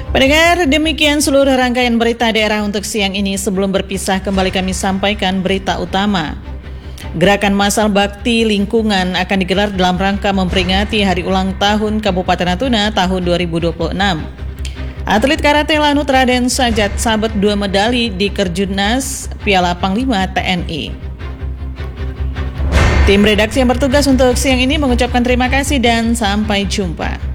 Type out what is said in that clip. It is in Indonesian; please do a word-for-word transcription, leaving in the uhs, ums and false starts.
Pendengar, demikian seluruh rangkaian berita daerah untuk siang ini. Sebelum berpisah, kembali kami sampaikan berita utama. Gerakan massal bakti lingkungan akan digelar dalam rangka memperingati hari ulang tahun Kabupaten Natuna tahun dua ribu dua puluh enam. Atlet karate Lanut Raden Sajat sabet dua medali di Kerjurnas Piala Panglima T N I. Tim redaksi yang bertugas untuk siang ini mengucapkan terima kasih dan sampai jumpa.